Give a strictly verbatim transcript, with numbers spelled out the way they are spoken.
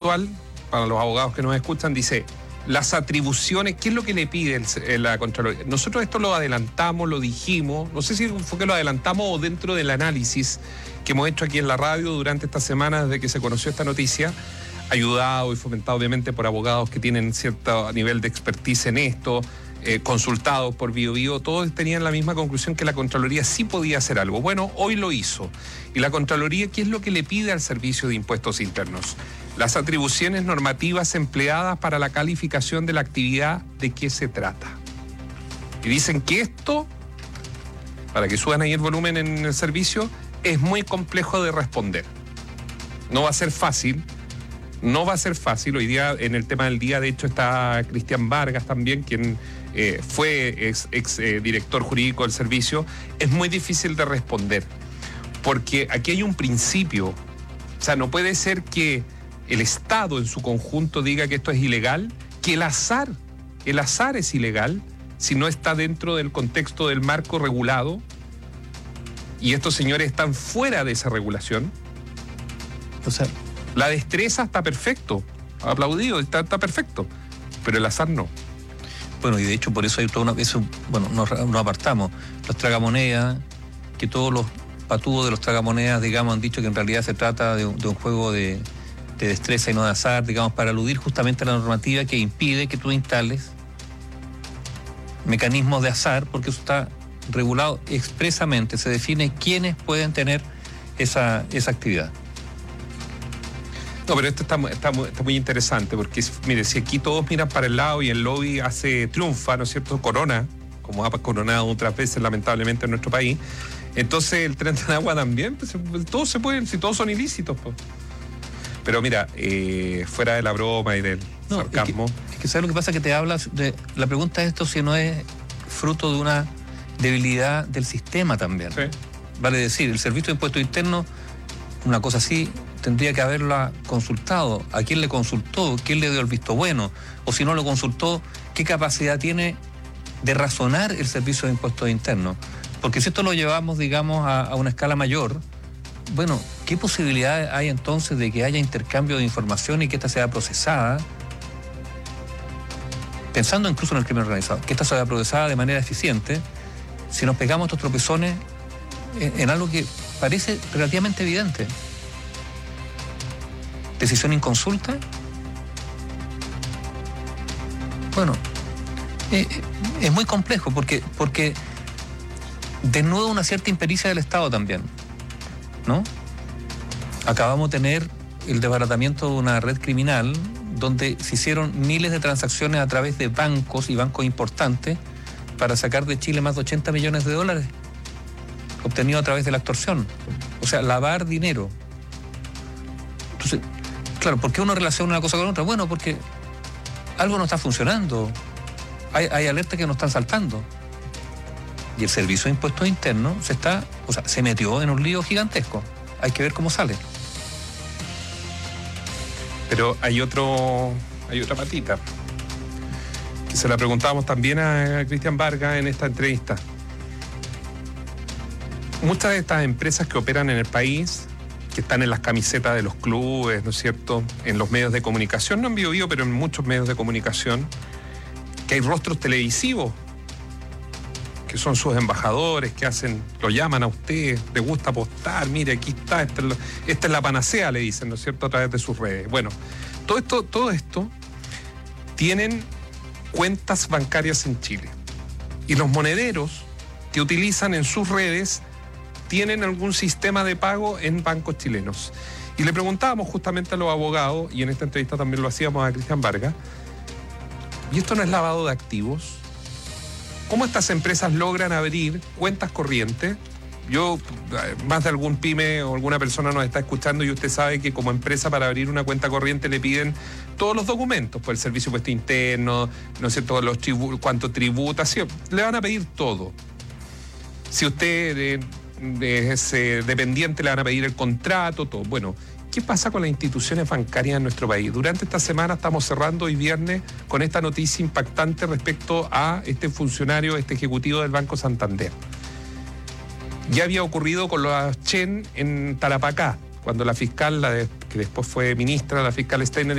textual, para los abogados que nos escuchan, dice: las atribuciones, ¿qué es lo que le pide el, la Contraloría? Nosotros esto lo adelantamos, lo dijimos, no sé si fue que lo adelantamos o dentro del análisis que hemos hecho aquí en la radio durante esta semana desde que se conoció esta noticia, ayudado y fomentado obviamente por abogados que tienen cierto nivel de expertise en esto, eh, consultados por Bio Bio, todos tenían la misma conclusión, que la Contraloría sí podía hacer algo. Bueno, hoy lo hizo. Y la Contraloría, ¿qué es lo que le pide al Servicio de Impuestos Internos? Las atribuciones normativas empleadas para la calificación de la actividad de qué se trata. Y dicen que esto, para que suban ahí el volumen en el servicio, es muy complejo de responder. No va a ser fácil, no va a ser fácil. Hoy día, en el tema del día, de hecho, está Cristian Vargas también, quien eh, fue ex, ex eh, director jurídico del servicio. Es muy difícil de responder, porque aquí hay un principio. O sea, no puede ser que el Estado en su conjunto diga que esto es ilegal, que el azar, el azar es ilegal si no está dentro del contexto del marco regulado, y estos señores están fuera de esa regulación. O sea, la destreza está perfecto, aplaudido, está, está perfecto, pero el azar no. Bueno, y de hecho por eso hay toda una... Eso, bueno, nos, nos apartamos. Los tragamonedas, que todos los patudos de los tragamonedas, digamos, han dicho que en realidad se trata de, de un juego de... de destreza y no de azar, digamos, para aludir justamente a la normativa que impide que tú instales mecanismos de azar, porque eso está regulado expresamente, se define quiénes pueden tener esa, esa actividad. No, pero esto está, está, está muy interesante, porque, mire, si aquí todos miran para el lado y el lobby hace triunfa, ¿no es cierto?, corona, como ha coronado otras veces lamentablemente en nuestro país, entonces el Tren de Agua también, pues, todos se pueden, si todos son ilícitos, pues. Pero mira, eh, fuera de la broma y del no, sarcasmo... Es que, es que ¿sabes lo que pasa? Que te hablas de... La pregunta es esto si no es fruto de una debilidad del sistema también. Sí. Vale decir, el Servicio de Impuestos Internos, una cosa así, tendría que haberla consultado. ¿A quién le consultó? ¿Quién le dio el visto bueno? O si no lo consultó, ¿qué capacidad tiene de razonar el Servicio de Impuestos Internos? Porque si esto lo llevamos, digamos, a, a una escala mayor... Bueno, ¿qué posibilidad hay entonces de que haya intercambio de información y que esta sea procesada, pensando incluso en el crimen organizado, que esta sea procesada de manera eficiente, si nos pegamos estos tropezones en, en algo que parece relativamente evidente? ¿Decisión inconsulta? Bueno, eh, es muy complejo porque, porque desnuda una cierta impericia del Estado también, ¿no? Acabamos de tener el desbaratamiento de una red criminal donde se hicieron miles de transacciones a través de bancos y bancos importantes para sacar de Chile más de ochenta millones de dólares obtenidos a través de la extorsión. O sea, lavar dinero. Entonces, claro, ¿por qué uno relaciona una cosa con otra? Bueno, porque algo no está funcionando. Hay, hay alertas que no están saltando. Y el Servicio de Impuestos Internos se está, o sea, se metió en un lío gigantesco. Hay que ver cómo sale. Pero hay otro, hay otra patita, que se la preguntábamos también a Cristian Vargas en esta entrevista. Muchas de estas empresas que operan en el país, que están en las camisetas de los clubes, ¿no es cierto?, en los medios de comunicación, no en Bio Bio, pero en muchos medios de comunicación, que hay rostros televisivos, que son sus embajadores, que hacen, lo llaman a usted, le gusta apostar, mire, aquí está, esta es, la, esta es la panacea, le dicen, ¿no es cierto?, a través de sus redes. Bueno, todo esto, todo esto tienen cuentas bancarias en Chile. Y los monederos que utilizan en sus redes tienen algún sistema de pago en bancos chilenos. Y le preguntábamos justamente a los abogados, y en esta entrevista también lo hacíamos a Cristian Vargas, ¿y esto no es lavado de activos? ¿Cómo estas empresas logran abrir cuentas corrientes? Yo, más de algún pyme o alguna persona nos está escuchando y usted sabe que como empresa para abrir una cuenta corriente le piden todos los documentos, pues el servicio de impuesto interno, no sé, todos los tributos, cuánto tributa, sí, le van a pedir todo. Si usted eh, es eh, dependiente, le van a pedir el contrato, todo. Bueno, ¿qué pasa con las instituciones bancarias en nuestro país? Durante esta semana estamos cerrando hoy viernes con esta noticia impactante respecto a este funcionario, este ejecutivo del Banco Santander. Ya había ocurrido con los Chen en Tarapacá, cuando la fiscal, la de, que después fue ministra, la fiscal Steiner,